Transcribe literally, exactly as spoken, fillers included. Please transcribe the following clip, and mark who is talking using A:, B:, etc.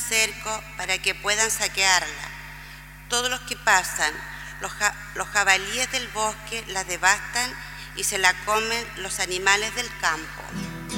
A: cerco para que puedan saquearla. Todos los que pasan, los, ja los jabalíes del bosque la devastan y se la comen los animales del campo.